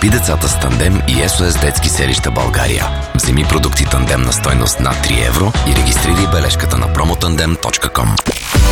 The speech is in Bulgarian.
Подкрепи децата с Тандем и СОС Детски селища България. Вземи продукти Тандем на стойност над 3 евро и регистрирай бележката на promotandem.com.